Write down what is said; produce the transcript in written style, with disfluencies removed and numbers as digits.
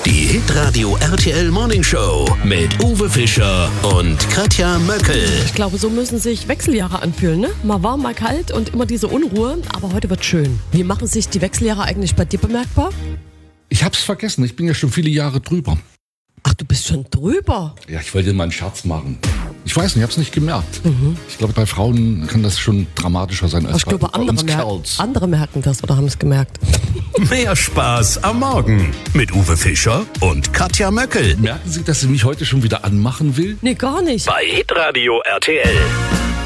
Die Hitradio RTL Morning Show mit Uwe Fischer und Katja Möckel. Ich glaube, so müssen sich Wechseljahre anfühlen, ne? Mal warm, mal kalt und immer diese Unruhe. Aber heute wird schön. Wie machen sich die Wechseljahre eigentlich bei dir bemerkbar? Ich hab's vergessen, ich bin ja schon viele Jahre drüber. Ach, du bist schon drüber. Ja, ich wollte dir mal einen Scherz machen. Ich weiß nicht, ich hab's nicht gemerkt. Ich glaube, bei Frauen kann das schon dramatischer sein als Ich glaube, bei uns Kerls. andere merken das oder haben es gemerkt. Mehr Spaß am Morgen mit Uwe Fischer und Katja Möckel. Merken Sie, dass sie mich heute schon wieder anmachen will? Nee, gar nicht. Bei Hitradio RTL.